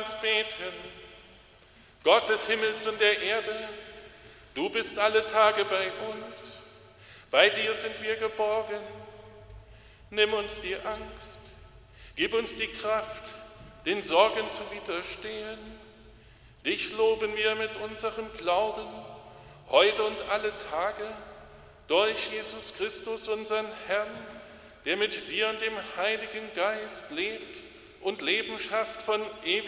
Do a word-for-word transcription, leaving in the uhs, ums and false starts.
uns beten. Gott des Himmels und der Erde, du bist alle Tage bei uns. Bei dir sind wir geborgen. Nimm uns die Angst, gib uns die Kraft, den Sorgen zu widerstehen. Dich loben wir mit unserem Glauben, heute und alle Tage, durch Jesus Christus, unseren Herrn, der mit dir und dem Heiligen Geist lebt und Leben schafft von ewig